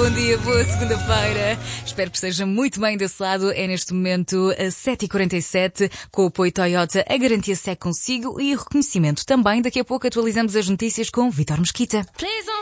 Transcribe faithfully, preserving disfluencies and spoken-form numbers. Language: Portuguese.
bom dia, boa segunda-feira. Espero que esteja muito bem desse lado. É neste momento a sete e quarenta e sete, com o apoio Toyota, a garantia segue consigo e o reconhecimento também. Daqui a pouco atualizamos as notícias com Vítor Mesquita.